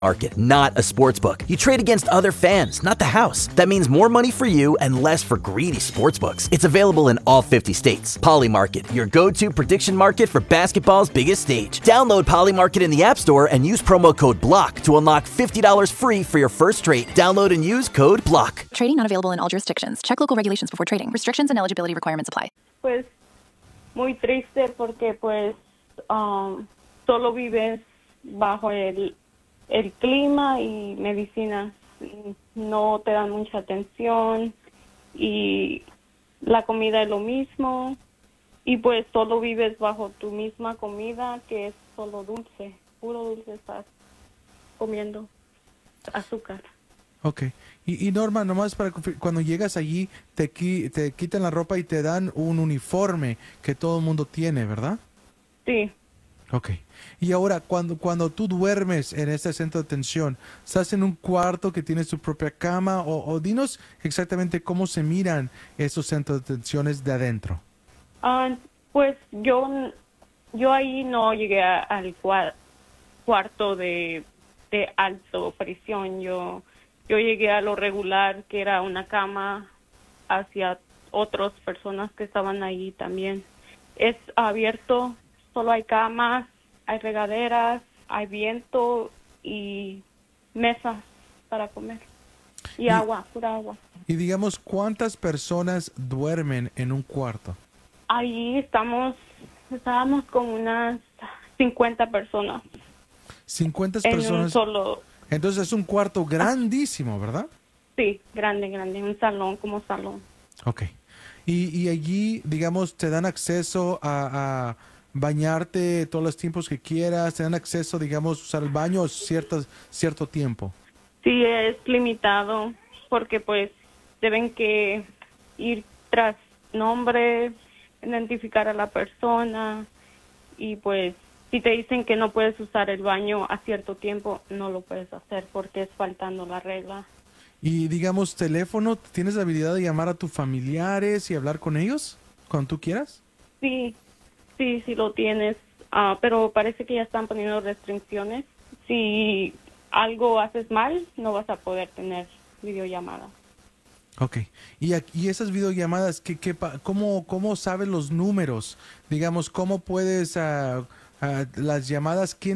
Market, not a sports book. You trade against other fans, not the house. That means more money for you and less for greedy sportsbooks. It's available in all 50 states. Poly Market, your go-to prediction market for basketball's biggest stage. Download Poly Market in the App Store and use promo code BLOCK to unlock $50 free for your first trade. Download and use code BLOCK. Trading not available in all jurisdictions. Check local regulations before trading. Restrictions and eligibility requirements apply. Pues muy triste porque pues solo vives bajo el clima y medicinas, no te dan mucha atención y la comida es lo mismo y pues solo vives bajo tu misma comida que es solo dulce, puro dulce estás comiendo, azúcar. Ok. Y Norma, nomás para cuando llegas allí te quitan la ropa y te dan un uniforme que todo el mundo tiene, ¿verdad? Sí. Ok. Y ahora, cuando tú duermes en este centro de detención, ¿estás en un cuarto que tiene su propia cama? O dinos exactamente cómo se miran esos centros de detenciones de adentro. Pues yo ahí no llegué al cuarto de alto prisión. Yo llegué a lo regular, que era una cama hacia otras personas que estaban ahí también. Es abierto. Solo hay camas, hay regaderas, hay viento y mesas para comer. Y agua, pura agua. Y digamos, ¿cuántas personas duermen en un cuarto? Ahí estábamos con unas 50 personas. 50 en personas. Un solo... Entonces es un cuarto grandísimo, ¿verdad? Sí, grande, un salón como salón. Ok. Y allí, digamos, te dan acceso a bañarte todos los tiempos que quieras, te dan acceso, digamos, usar el baño cierto tiempo. Sí, es limitado porque pues deben que ir tras nombre, identificar a la persona y pues si te dicen que no puedes usar el baño a cierto tiempo, no lo puedes hacer porque es faltando la regla. Y digamos, teléfono, ¿tienes la habilidad de llamar a tus familiares y hablar con ellos cuando tú quieras? Sí lo tienes, pero parece que ya están poniendo restricciones. Si algo haces mal, no vas a poder tener videollamada. Ok. Y esas videollamadas, ¿cómo sabes los números? Digamos, ¿cómo puedes las llamadas? ¿Quién